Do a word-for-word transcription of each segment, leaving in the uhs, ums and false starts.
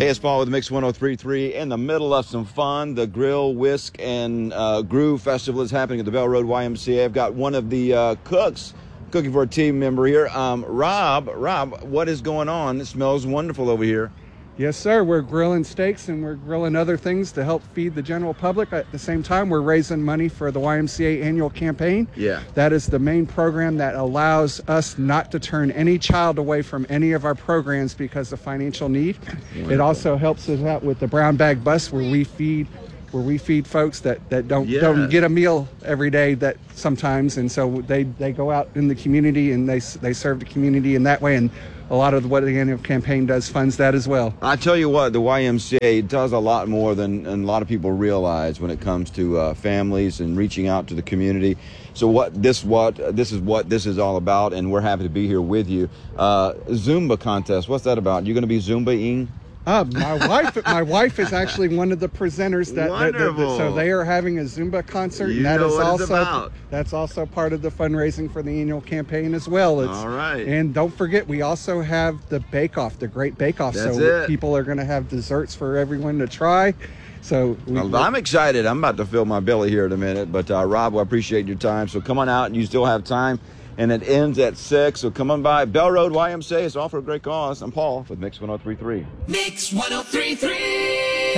Hey, it's Paul with Mix one oh three point three in the middle of some fun. The Grill, Whisk, and uh, Groove Festival is happening at the Bell Road Y M C A. I've got one of the uh, cooks cooking for a team member here. Um, Rob, Rob, what is going on? It smells wonderful over here. Yes, sir. We're grilling steaks and we're grilling other things to help feed the general public. At the same time, we're raising money for the Y M C A annual campaign. Yeah. That is the main program that allows us not to turn any child away from any of our programs because of financial need. Wonderful. It also helps us out with the Brown Bag Bus, where we feed where we feed folks that, that don't yeah. don't get a meal every day that sometimes, and so they, they go out in the community and they they serve the community in that way, and a lot of what the annual campaign does funds that as well. I tell you what, the Y M C A does a lot more than, than a lot of people realize when it comes to uh, families and reaching out to the community. So what this what this is what this is all about, and we're happy to be here with you. Uh, Zumba contest, what's that about? You're going to be Zumba-ing? Uh, my wife, my wife is actually one of the presenters. That, that, that, that so they are having a Zumba concert, you and that know is what also it's about. That's also part of the fundraising for the annual campaign as well. It's, all right. And don't forget, we also have the Bake Off, the Great Bake Off. That's so it. People are going to have desserts for everyone to try. So we, well, I'm excited. I'm about to fill my belly here in a minute. But uh, Rob, I appreciate your time. So come on out, and you still have time. And it ends at six, so come on by. Bell Road Y M C A. It's all for a great cause. I'm Paul with Mix one oh three point three. Mix one oh three point three.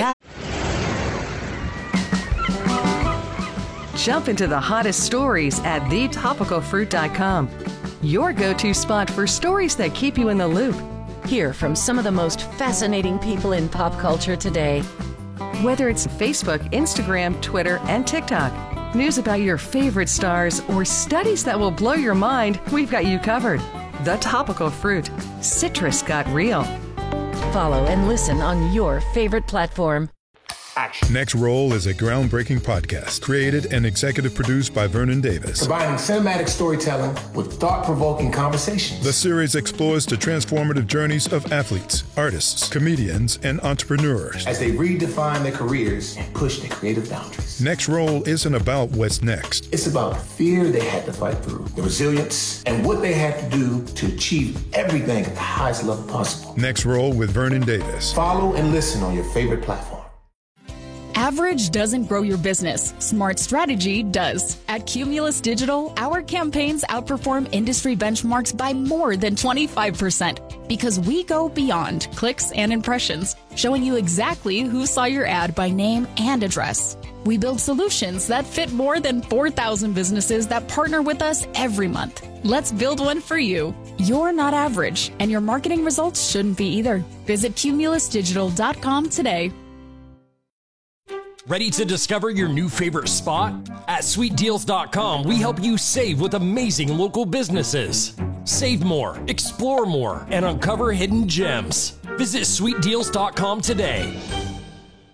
Jump into the hottest stories at the topical fruit dot com. Your go-to spot for stories that keep you in the loop. Hear from some of the most fascinating people in pop culture today. Whether it's Facebook, Instagram, Twitter, and TikTok. News about your favorite stars or studies that will blow your mind, we've got you covered. The Topical Fruit. Citrus got real. Follow and listen on your favorite platform. Action. Next Roll is a groundbreaking podcast created and executive produced by Vernon Davis. Combining cinematic storytelling with thought-provoking conversations. The series explores the transformative journeys of athletes, artists, comedians, and entrepreneurs as they redefine their careers and push their creative boundaries. Next Roll isn't about what's next. It's about the fear they had to fight through, the resilience, and what they had to do to achieve everything at the highest level possible. Next Roll with Vernon Davis. Follow and listen on your favorite platform. Average doesn't grow your business. Smart strategy does. At Cumulus Digital, our campaigns outperform industry benchmarks by more than twenty-five percent because we go beyond clicks and impressions, showing you exactly who saw your ad by name and address. We build solutions that fit more than four thousand businesses that partner with us every month. Let's build one for you. You're not average, and your marketing results shouldn't be either. Visit cumulus digital dot com today. Ready to discover your new favorite spot? At sweet deals dot com, we help you save with amazing local businesses. Save more, explore more, and uncover hidden gems. Visit sweet deals dot com today.